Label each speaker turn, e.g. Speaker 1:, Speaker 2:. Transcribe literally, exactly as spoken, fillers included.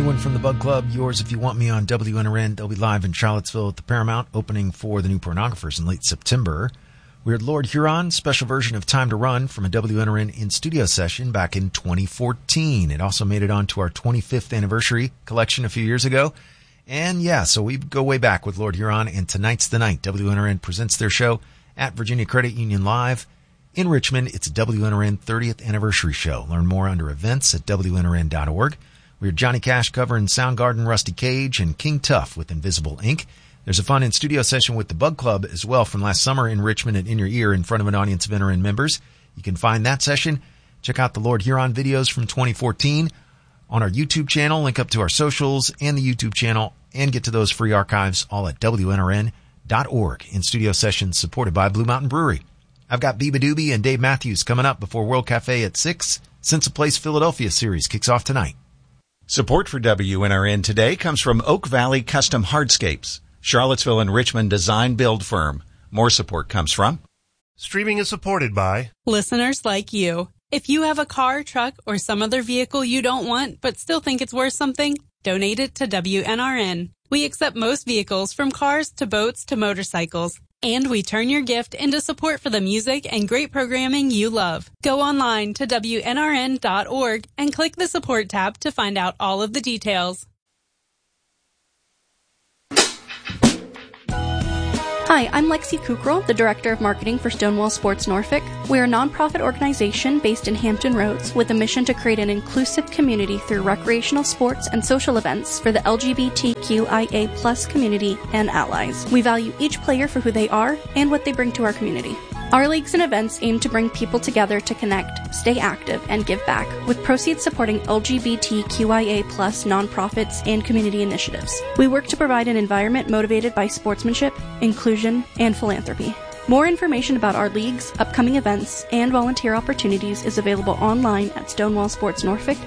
Speaker 1: Edwin from the Bug Club. Yours if you want me on W N R N. They'll be live in Charlottesville at the Paramount, opening for the New Pornographers in late September. We heard Lord Huron, special version of Time to Run from a W N R N in-studio session back in twenty fourteen. It also made it onto our twenty-fifth anniversary collection a few years ago. And yeah, so we go way back with Lord Huron, and tonight's the night. W N R N presents their show at Virginia Credit Union Live in Richmond. It's a W N R N thirtieth anniversary show. Learn more under events at W N R N dot org. We heard Johnny Cash covering Soundgarden, Rusty Cage, and King Tuff with Invisible Ink. There's a fun in-studio session with the Bug Club as well from last summer in Richmond at In Your Ear in front of an audience of N R N members. You can find that session. Check out the Lord Huron videos from twenty fourteen on our YouTube channel. Link up to our socials and the YouTube channel and get to those free archives all at W N R N dot org. In-studio sessions supported by Blue Mountain Brewery. I've got Biba Doobie and Dave Matthews coming up before World Cafe at six. Sense of Place Philadelphia series kicks off tonight.
Speaker 2: Support for W N R N today comes from Oak Valley Custom Hardscapes, Charlottesville and Richmond design build firm. More support comes from
Speaker 3: Streaming is supported by
Speaker 4: listeners like you. If you have a car, truck, or some other vehicle you don't want but still think it's worth something, donate it to W N R N. We accept most vehicles from cars to boats to motorcycles. And we turn your gift into support for the music and great programming you love. Go online to W N R N dot org and click the support tab to find out all of the details.
Speaker 5: Hi, I'm Lexi Kukral, the Director of Marketing for Stonewall Sports Norfolk. We're a nonprofit organization based in Hampton Roads with a mission to create an inclusive community through recreational sports and social events for the L G B T Q I A plus community and allies. We value each player for who they are and what they bring to our community. Our leagues and events aim to bring people together to connect, stay active, and give back, with proceeds supporting L G B T Q I A plus nonprofits and community initiatives. We work to provide an environment motivated by sportsmanship, inclusion, and philanthropy. More information about our leagues, upcoming events, and volunteer opportunities is available online at stonewall sports norfolk